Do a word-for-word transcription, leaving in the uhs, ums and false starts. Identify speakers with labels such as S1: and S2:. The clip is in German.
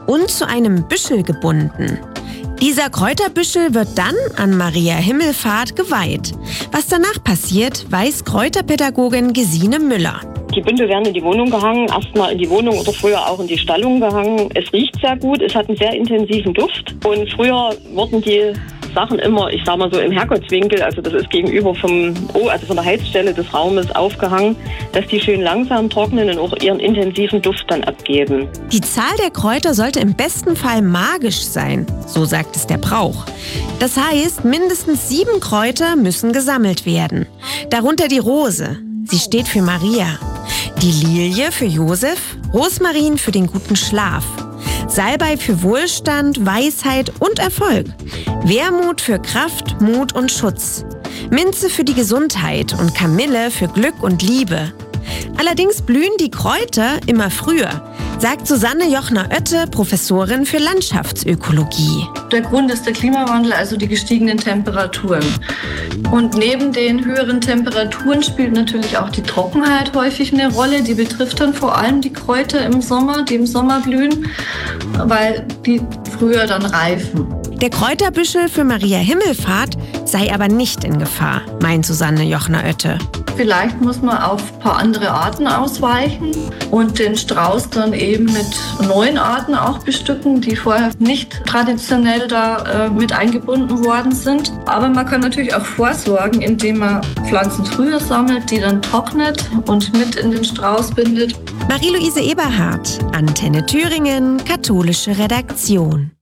S1: und zu einem Büschel gebunden. Dieser Kräuterbüschel wird dann an Maria Himmelfahrt geweiht. Was danach passiert, weiß Kräuterpädagogin Gesine Müller.
S2: Die Bündel werden in die Wohnung gehangen, erstmal in die Wohnung oder früher auch in die Stallung gehangen. Es riecht sehr gut, es hat einen sehr intensiven Duft. Und früher wurden die Sachen immer, ich sag mal so im Herrgottswinkel, also das ist gegenüber vom, oh, also von der Heizstelle des Raumes aufgehangen, dass die schön langsam trocknen und auch ihren intensiven Duft dann abgeben.
S1: Die Zahl der Kräuter sollte im besten Fall magisch sein, so sagt es der Brauch. Das heißt, mindestens sieben Kräuter müssen gesammelt werden. Darunter die Rose, sie steht für Maria. Die Lilie für Josef, Rosmarin für den guten Schlaf, Salbei für Wohlstand, Weisheit und Erfolg, Wermut für Kraft, Mut und Schutz, Minze für die Gesundheit und Kamille für Glück und Liebe. Allerdings blühen die Kräuter immer früher, sagt Susanne Jochner-Oette, Professorin für Landschaftsökologie.
S3: Der Grund ist der Klimawandel, also die gestiegenen Temperaturen. Und neben den höheren Temperaturen spielt natürlich auch die Trockenheit häufig eine Rolle. Die betrifft dann vor allem die Kräuter im Sommer, die im Sommer blühen, weil die früher dann reifen.
S1: Der Kräuterbüschel für Maria Himmelfahrt sei aber nicht in Gefahr, meint Susanne Jochner-Oette.
S3: Vielleicht muss man auf ein paar andere Arten ausweichen und den Strauß dann eben mit neuen Arten auch bestücken, die vorher nicht traditionell da äh, mit eingebunden worden sind. Aber man kann natürlich auch vorsorgen, indem man Pflanzen früher sammelt, die dann trocknet und mit in den Strauß bindet.
S1: Marie-Louise Eberhardt, Antenne Thüringen, katholische Redaktion.